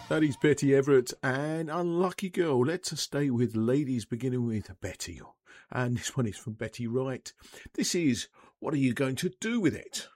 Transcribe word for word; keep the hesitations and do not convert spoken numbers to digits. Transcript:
That is Betty Everett and Unlucky Girl. Let's stay with ladies, beginning with Betty. And this one is from Betty Wright. This is What Are You Going to Do With It?